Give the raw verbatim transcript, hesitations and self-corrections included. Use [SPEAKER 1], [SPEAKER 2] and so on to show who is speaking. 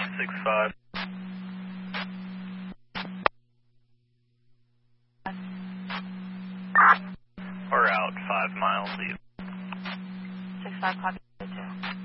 [SPEAKER 1] six five. We're out five miles east.
[SPEAKER 2] six five, copy two.